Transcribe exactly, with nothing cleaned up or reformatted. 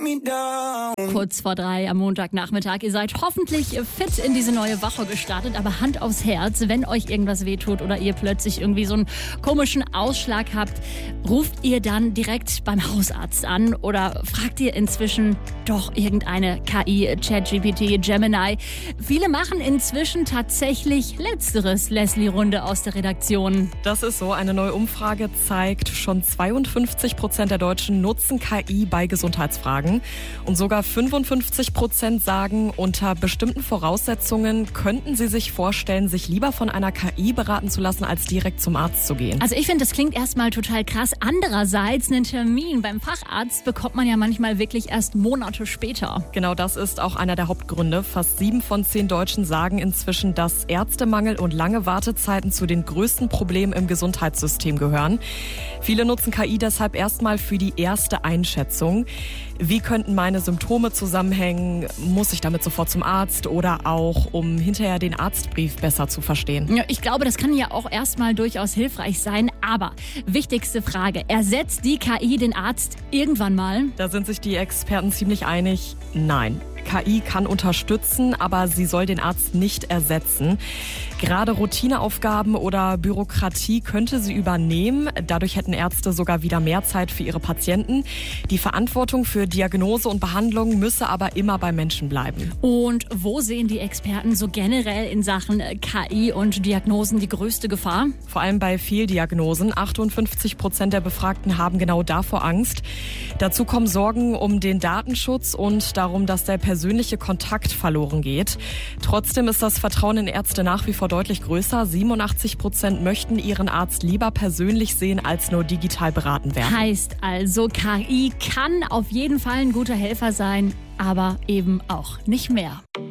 me down. Kurz vor drei am Montagnachmittag. Ihr seid hoffentlich fit in diese neue Woche gestartet, aber Hand aufs Herz, wenn euch irgendwas wehtut oder ihr plötzlich irgendwie so einen komischen Ausschlag habt, ruft ihr dann direkt beim Hausarzt an oder fragt ihr inzwischen doch irgendeine K I, ChatGPT, Gemini? Viele machen inzwischen tatsächlich Letzteres, Leslie Runde aus der Redaktion. Das ist so. Eine neue Umfrage zeigt, schon zweiundfünfzig Prozent der Deutschen nutzen K I bei Gesundheitsfragen. Und sogar fünfundfünfzig Prozent sagen, unter bestimmten Voraussetzungen könnten sie sich vorstellen, sich lieber von einer K I beraten zu lassen, als direkt zum Arzt zu gehen. Also ich finde, das klingt erstmal total krass. Andererseits, einen Termin beim Facharzt bekommt man ja manchmal wirklich erst Monate später. Genau das ist auch einer der Hauptgründe. Fast sieben von zehn Deutschen sagen inzwischen, dass Ärztemangel und lange Wartezeiten zu den größten Problemen im Gesundheitssystem gehören. Viele nutzen K I deshalb erstmal für die erste Einschätzung. Wie könnten meine Symptome zusammenhängen? Muss ich damit sofort zum Arzt oder auch, um hinterher den Arztbrief besser zu verstehen? Ja, ich glaube, das kann ja auch erstmal durchaus hilfreich sein. Aber wichtigste Frage, ersetzt die K I den Arzt irgendwann mal? Da sind sich die Experten ziemlich einig, nein. K I kann unterstützen, aber sie soll den Arzt nicht ersetzen. Gerade Routineaufgaben oder Bürokratie könnte sie übernehmen. Dadurch hätten Ärzte sogar wieder mehr Zeit für ihre Patienten. Die Verantwortung für Diagnose und Behandlung müsse aber immer bei Menschen bleiben. Und wo sehen die Experten so generell in Sachen K I und Diagnosen die größte Gefahr? Vor allem bei Fehldiagnosen. achtundfünfzig Prozent der Befragten haben genau davor Angst. Dazu kommen Sorgen um den Datenschutz und darum, dass der persönliche Kontakt verloren geht. Trotzdem ist das Vertrauen in Ärzte nach wie vor deutlich größer. siebenundachtzig Prozent möchten ihren Arzt lieber persönlich sehen, als nur digital beraten werden. Heißt also, K I kann auf jeden Fall ein guter Helfer sein, aber eben auch nicht mehr.